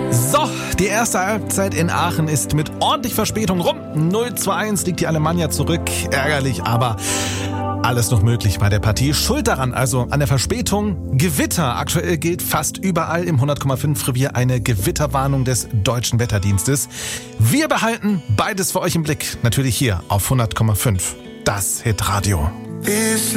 So, die erste Halbzeit in Aachen ist mit ordentlich Verspätung rum. 0:1 liegt die Alemannia zurück. Ärgerlich, aber alles noch möglich bei der Partie. Schuld daran also an der Verspätung Gewitter. Aktuell gilt fast überall im 100,5 Revier eine Gewitterwarnung des Deutschen Wetterdienstes. Wir behalten beides für euch im Blick. Natürlich hier auf 100,5. Das Hitradio.